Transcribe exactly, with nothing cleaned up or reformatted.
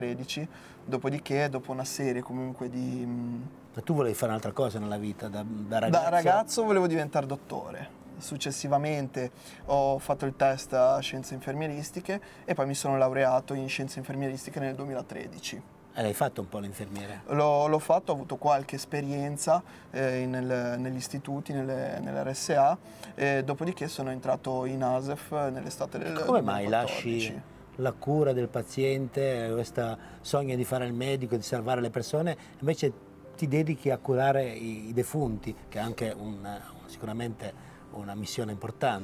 tredici, dopodiché dopo una serie comunque di... Ma tu volevi fare un'altra cosa nella vita da, da ragazzo? Da ragazzo volevo diventare dottore. Successivamente ho fatto il test a scienze infermieristiche e poi mi sono laureato in scienze infermieristiche nel duemilatredici. E l'hai fatto un po' l'infermiere? L'ho, l'ho fatto, ho avuto qualche esperienza eh, nel, negli istituti, nelle, nell'R S A, e dopodiché sono entrato in A S E F nell'estate del duemilaquattordici. Come mai duemilaquattordici. lasci la cura del paziente, questo sogno di fare il medico, di salvare le persone, invece ti dedichi a curare i, i defunti, che è anche un, sicuramente una missione importante?